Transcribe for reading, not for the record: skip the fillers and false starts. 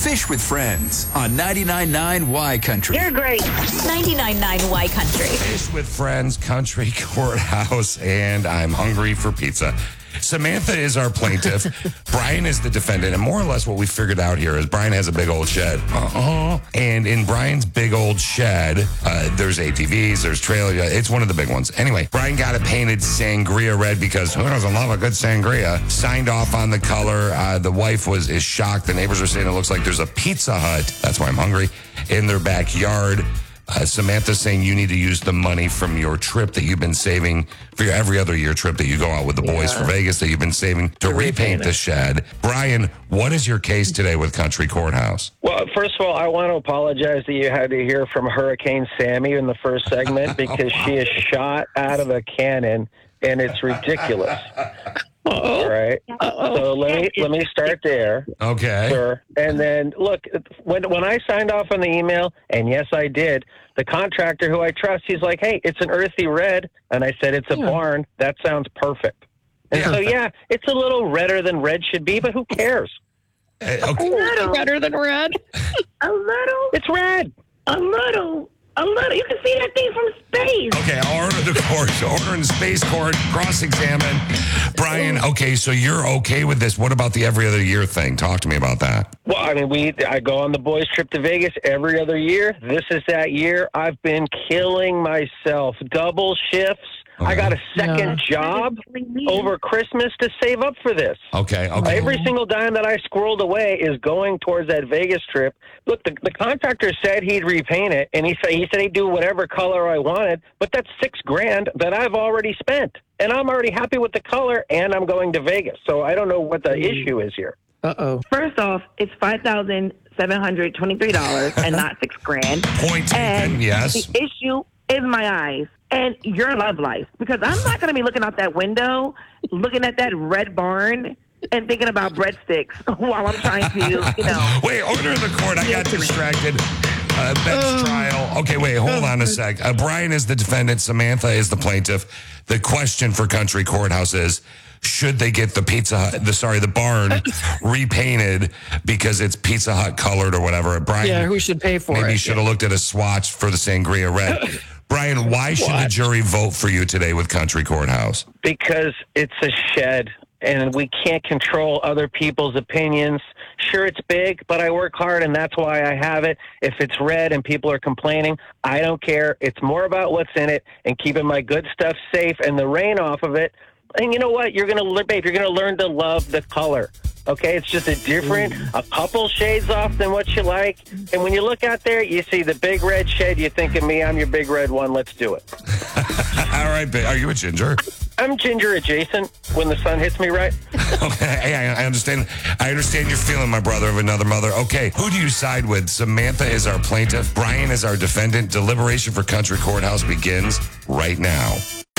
Fish with Friends on 99.9 Y Country. You're great. 99.9 Y Country. Fish with Friends, Country Courthouse, and I'm hungry for pizza. Samantha is our plaintiff. Brian is the defendant. And more or less what we figured out here is Brian has a big old shed. And in Brian's big old shed, there's ATVs, there's trailers. It's one of the big ones. Anyway, Brian got it painted sangria red because who doesn't love a good sangria? Signed off on the color. The wife is shocked. The neighbors are saying it looks like there's a Pizza Hut. That's why I'm hungry. In their backyard. Samantha's saying you need to use the money from your trip that you've been saving for your every other year trip that you go out with the boys for Vegas that you've been saving to repaint the shed. Brian, what is your case today with Country Courthouse? Well, first of all, I want to apologize that you had to hear from Hurricane Sammy in the first segment because she is shot out of a cannon and it's ridiculous. All right. So let me start there. Okay. Sir. And then look, when I signed off on the email, and yes, I did, the contractor who I trust, he's like, hey, it's an earthy red. And I said, it's a barn. That sounds perfect. And so, it's a little redder than red should be, but who cares? Okay. A little. Redder than red. A little. It's red. A little. A little. You can see that thing from space. Okay, I'll order the court. Order in space court, cross-examine. Brian, okay, so you're okay with this. What about the every other year thing? Talk to me about that. Well, I mean, I go on the boys' trip to Vegas every other year. This is that year. I've been killing myself. Double shifts. I got a second job over Christmas to save up for this. Okay. Every single dime that I squirreled away is going towards that Vegas trip. Look, the contractor said he'd repaint it, and he said he'd do whatever color I wanted, but that's $6,000 that I've already spent. And I'm already happy with the color, and I'm going to Vegas. So I don't know what the issue is here. First off, it's $5,723 and not $6,000. Point taken, and yes. The issue is my eyes and your love life, because I'm not going to be looking out that window, looking at that red barn and thinking about breadsticks while I'm trying to, Wait, order in the court. I got distracted. Bench trial. Okay, wait, hold on a sec. Brian is the defendant. Samantha is the plaintiff. The question for Country Courthouse is, should they get the barn repainted because it's Pizza Hut colored or whatever? Brian, who should pay for it? Maybe you should have looked at a swatch for the sangria red. Brian, why should the jury vote for you today with Country Courthouse? Because it's a shed, and we can't control other people's opinions. Sure, it's big, but I work hard, and that's why I have it. If it's red and people are complaining, I don't care. It's more about what's in it and keeping my good stuff safe and the rain off of it. And you know what? You're gonna learn to love the color. Okay, it's just a couple shades off than what you like. And when you look out there, you see the big red shed. You think of me. I'm your big red one. Let's do it. All right, are you a ginger? I'm ginger adjacent when the sun hits me right. Okay, I understand. I understand you're feeling my brother of another mother. Okay, who do you side with? Samantha is our plaintiff. Brian is our defendant. Deliberation for Country Courthouse begins right now.